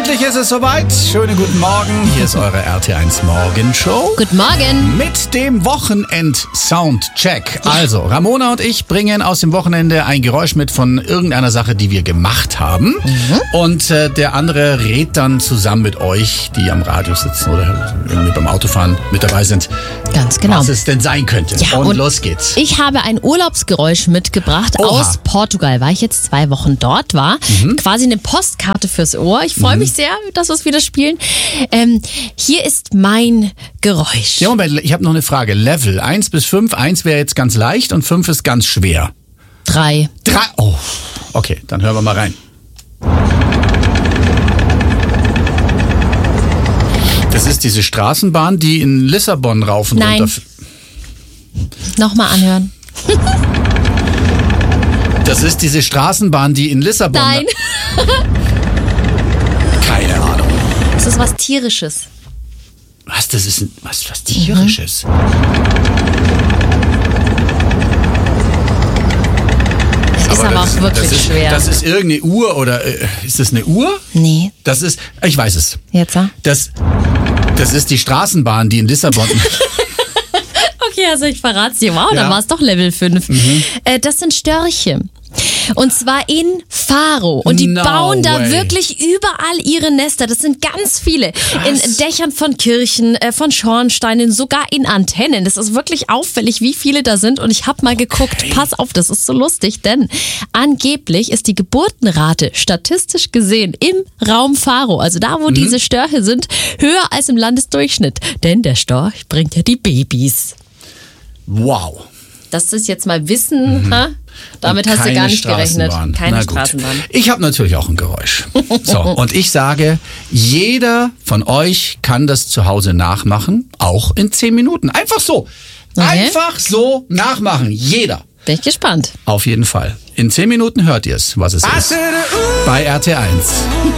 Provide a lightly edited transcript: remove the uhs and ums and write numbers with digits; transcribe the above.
Endlich ist es soweit. Schönen guten Morgen. Hier ist eure RT1 Morgenshow. Guten Morgen. Mit dem Wochenend-Soundcheck. Also, Ramona und ich bringen aus dem Wochenende ein Geräusch mit von irgendeiner Sache, die wir gemacht haben. Und der andere redet dann zusammen mit euch, die am Radio sitzen oder irgendwie beim Autofahren mit dabei sind, Ganz genau. was es denn sein könnte. Ja, und und los geht's. Ich habe ein Urlaubsgeräusch mitgebracht aus Portugal, weil ich jetzt 2 Wochen dort war. Quasi eine Postkarte fürs Ohr. Ich freue mich sehr, dass wir es wieder spielen. Hier ist mein Geräusch. Ja, Moment, ich habe noch eine Frage. Level 1 bis 5. 1 wäre jetzt ganz leicht und 5 ist ganz schwer. 3. 3. Oh, okay, dann hören wir mal rein. Das ist diese Straßenbahn, die in Lissabon rauf und Nein. runter. Nochmal anhören. Das ist diese Straßenbahn, die in Lissabon... Nein. Keine Ahnung. Das ist was Tierisches. Was? Das ist was Tierisches. Ist aber auch wirklich schwer. Das ist irgendeine Uhr oder ist das eine Uhr? Nee. Das ist, ich weiß es. Jetzt, Das ist die Straßenbahn, die in Lissabon... Okay, also ich verrate es dir. Wow, Ja. dann war es doch Level 5. Das sind Störche. Und zwar in Faro. Und die No bauen da way. wirklich überall ihre Nester. Das sind ganz viele. In Dächern von Kirchen, von Schornsteinen, sogar in Antennen. Das ist wirklich auffällig, wie viele da sind. Und ich habe mal geguckt, pass auf, das ist so lustig, denn angeblich ist die Geburtenrate statistisch gesehen im Raum Faro, also da, wo diese Störche sind, höher als im Landesdurchschnitt. Denn der Storch bringt ja die Babys. Wow. Das ist jetzt mal Wissen, ha? Damit Und hast du gar keine nicht gerechnet. Straßenbahn. Keine Na gut. Straßenbahn. Ich habe natürlich auch ein Geräusch. So, und ich sage, jeder von euch kann das zu Hause nachmachen, auch in 10 Minuten. Einfach so. Okay. Einfach so nachmachen. Jeder. Bin ich gespannt. Auf jeden Fall. In 10 Minuten hört ihr es, was es ist. Bei RT1.